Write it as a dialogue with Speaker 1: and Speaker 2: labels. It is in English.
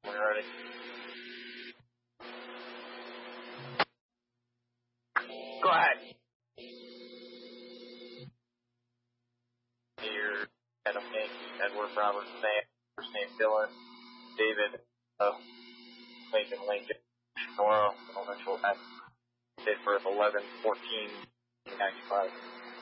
Speaker 1: We're ready. Go ahead. Here, Adam Yankee, Edward Robert, Sam, first name Dylan, David, Lincoln, Nora, eventual date birth 11/14/95.